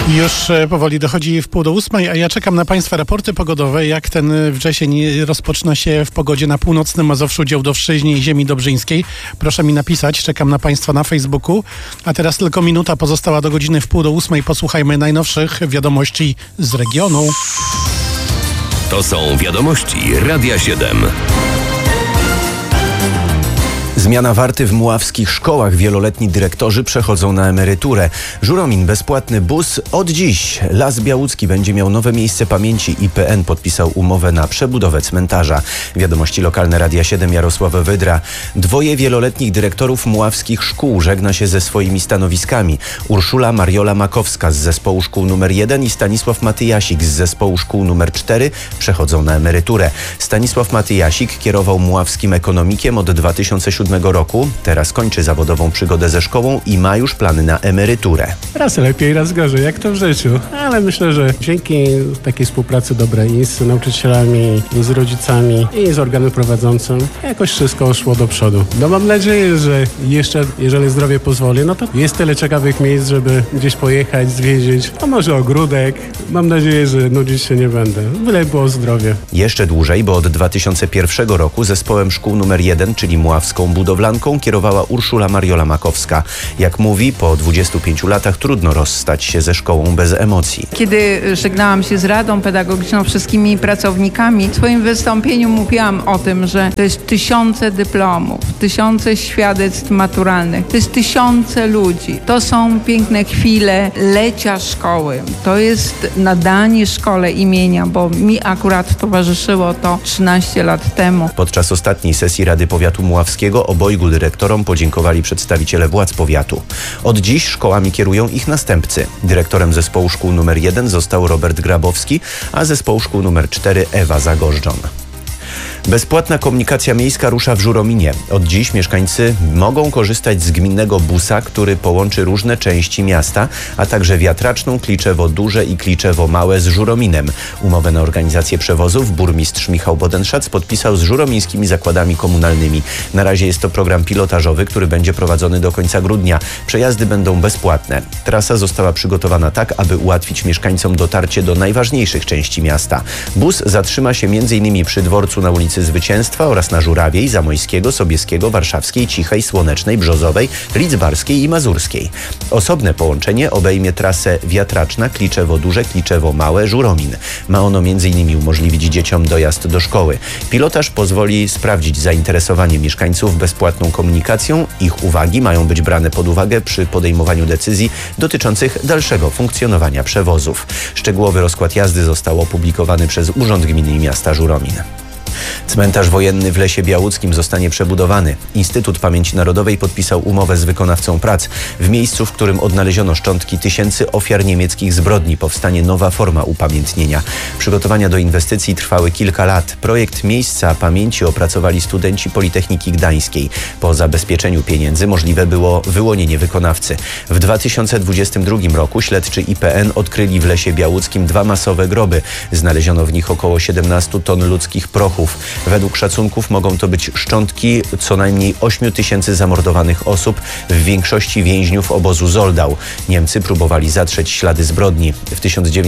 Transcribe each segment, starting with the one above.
Już powoli dochodzi 7:30, a ja czekam na Państwa raporty pogodowe, jak ten wrzesień rozpoczyna się w pogodzie na północnym Mazowszu, Działdowszczyźnie i ziemi dobrzyńskiej. Proszę mi napisać, czekam na Państwa na Facebooku. A teraz tylko minuta pozostała do godziny 7:30. Posłuchajmy najnowszych wiadomości z regionu. To są wiadomości Radia 7. Zmiana warty w mławskich szkołach. Wieloletni dyrektorzy przechodzą na emeryturę. Żuromin, bezpłatny bus od dziś. Las Białucki będzie miał nowe miejsce pamięci. IPN podpisał umowę na przebudowę cmentarza. Wiadomości lokalne Radia 7, Jarosław Wydra. 2 wieloletnich dyrektorów mławskich szkół żegna się ze swoimi stanowiskami. Urszula Mariola Makowska z zespołu szkół nr 1 i Stanisław Matyjasik z zespołu szkół nr 4 przechodzą na emeryturę. Stanisław Matyjasik kierował mławskim ekonomikiem od 2007 roku. Teraz kończy zawodową przygodę ze szkołą i ma już plany na emeryturę. Raz lepiej, raz gorzej, jak to w życiu. Ale myślę, że dzięki takiej współpracy dobrej i z nauczycielami, i z rodzicami, i z organem prowadzącym, jakoś wszystko szło do przodu. No mam nadzieję, że jeszcze, jeżeli zdrowie pozwoli, no to jest tyle ciekawych miejsc, żeby gdzieś pojechać, zwiedzić. A może ogródek. Mam nadzieję, że nudzić się nie będę. Byle było zdrowie. Jeszcze dłużej, bo od 2001 roku zespołem szkół nr 1, czyli mławską budowlanką, kierowała Urszula Mariola Makowska. Jak mówi, po 25 latach trudno rozstać się ze szkołą bez emocji. Kiedy żegnałam się z Radą Pedagogiczną, wszystkimi pracownikami, w swoim wystąpieniu mówiłam o tym, że to jest tysiące dyplomów, tysiące świadectw maturalnych, to jest tysiące ludzi. To są piękne chwile lecia szkoły. To jest nadanie szkole imienia, bo mi akurat towarzyszyło to 13 lat temu. Podczas ostatniej sesji Rady Powiatu Mławskiego obojgu dyrektorom podziękowali przedstawiciele władz powiatu. Od dziś szkołami kierują ich następcy. Dyrektorem zespołu szkół nr 1 został Robert Grabowski, a zespołu szkół nr 4 Ewa Zagorzdzon. Bezpłatna komunikacja miejska rusza w Żurominie. Od dziś mieszkańcy mogą korzystać z gminnego busa, który połączy różne części miasta, a także Wiatraczną, Kliczewo Duże i Kliczewo Małe z Żurominem. Umowę na organizację przewozów burmistrz Michał Bodenszac podpisał z żuromińskimi zakładami komunalnymi. Na razie jest to program pilotażowy, który będzie prowadzony do końca grudnia. Przejazdy będą bezpłatne. Trasa została przygotowana tak, aby ułatwić mieszkańcom dotarcie do najważniejszych części miasta. Bus zatrzyma się m.in. przy dworcu na ulicy Zwycięstwa oraz na Żurawiej, Zamojskiego, Sobieskiego, Warszawskiej, Cichej, Słonecznej, Brzozowej, Lidzbarskiej i Mazurskiej. Osobne połączenie obejmie trasę Wiatraczna, Kliczewo Duże, Kliczewo Małe, Żuromin. Ma ono m.in. umożliwić dzieciom dojazd do szkoły. Pilotaż pozwoli sprawdzić zainteresowanie mieszkańców bezpłatną komunikacją. Ich uwagi mają być brane pod uwagę przy podejmowaniu decyzji dotyczących dalszego funkcjonowania przewozów. Szczegółowy rozkład jazdy został opublikowany przez Urząd Gminy i Miasta Żuromin. Cmentarz wojenny w Lesie Białuckim zostanie przebudowany. Instytut Pamięci Narodowej podpisał umowę z wykonawcą prac. W miejscu, w którym odnaleziono szczątki tysięcy ofiar niemieckich zbrodni, powstanie nowa forma upamiętnienia. Przygotowania do inwestycji trwały kilka lat. Projekt miejsca pamięci opracowali studenci Politechniki Gdańskiej. Po zabezpieczeniu pieniędzy możliwe było wyłonienie wykonawcy. W 2022 roku śledczy IPN odkryli w Lesie Białuckim 2 masowe groby. Znaleziono w nich około 17 ton ludzkich prochów. Według szacunków mogą to być szczątki co najmniej 8 tysięcy zamordowanych osób, w większości więźniów obozu Zoldau. Niemcy próbowali zatrzeć ślady zbrodni. W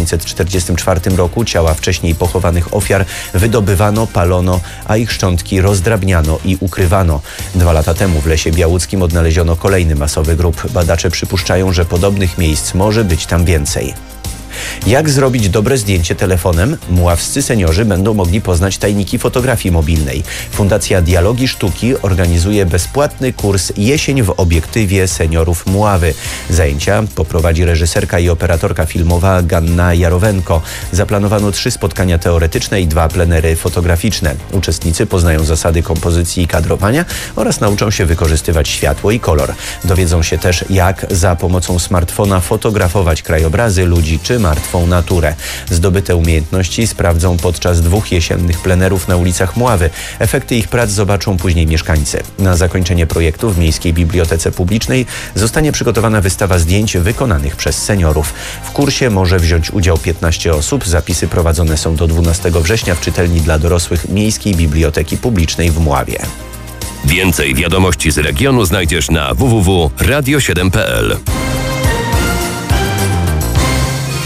1944 roku ciała wcześniej pochowanych ofiar wydobywano, palono, a ich szczątki rozdrabniano i ukrywano. 2 lata temu w Lesie Białuckim odnaleziono kolejny masowy grób. Badacze przypuszczają, że podobnych miejsc może być tam więcej. Jak zrobić dobre zdjęcie telefonem? Mławscy seniorzy będą mogli poznać tajniki fotografii mobilnej. Fundacja Dialogi Sztuki organizuje bezpłatny kurs Jesień w obiektywie seniorów Mławy. Zajęcia poprowadzi reżyserka i operatorka filmowa Ganna Jarowenko. Zaplanowano 3 spotkania teoretyczne i 2 plenery fotograficzne. Uczestnicy poznają zasady kompozycji i kadrowania oraz nauczą się wykorzystywać światło i kolor. Dowiedzą się też, jak za pomocą smartfona fotografować krajobrazy, ludzi czy martwą naturę. Zdobyte umiejętności sprawdzą podczas 2 jesiennych plenerów na ulicach Mławy. Efekty ich prac zobaczą później mieszkańcy. Na zakończenie projektu w Miejskiej Bibliotece Publicznej zostanie przygotowana wystawa zdjęć wykonanych przez seniorów. W kursie może wziąć udział 15 osób. Zapisy prowadzone są do 12 września w czytelni dla dorosłych Miejskiej Biblioteki Publicznej w Mławie. Więcej wiadomości z regionu znajdziesz na www.radio7.pl.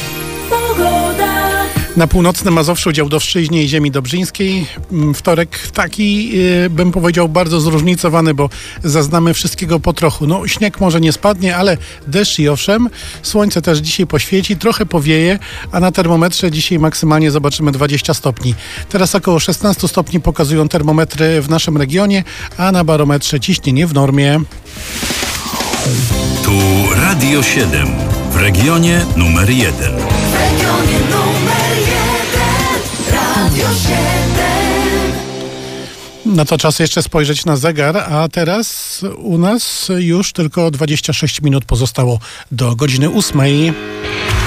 Na północnym Mazowszu, Działdowszczyźnie i ziemi dobrzyńskiej. Wtorek taki, bym powiedział, bardzo zróżnicowany, bo zaznamy wszystkiego po trochu. No, śnieg może nie spadnie, ale deszcz i owszem. Słońce też dzisiaj poświeci, trochę powieje, a na termometrze dzisiaj maksymalnie zobaczymy 20 stopni. Teraz około 16 stopni pokazują termometry w naszym regionie, a na barometrze ciśnienie w normie. Tu Radio 7 w regionie numer 1. W regionie numer 1 Radio 7. No to czas jeszcze spojrzeć na zegar, a teraz u nas już tylko 26 minut pozostało do godziny 8.